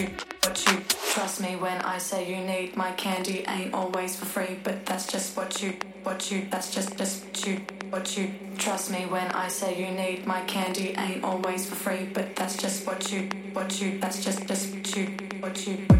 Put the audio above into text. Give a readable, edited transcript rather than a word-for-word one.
what you trust me when I say you need my candy ain't always for free, but that's just what you that's just what you trust me when I say you need my candy ain't always for free, but that's just what you that's just what you